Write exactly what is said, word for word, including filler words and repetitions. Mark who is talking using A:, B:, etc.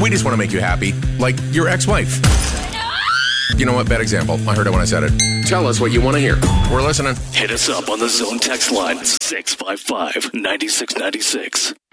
A: We just want to make you happy, like your ex-wife. You know what? Bad example. I heard it when I said it. Tell us what you want to hear. We're listening.
B: Hit us up on the Zone text line, six five five, nine six nine six.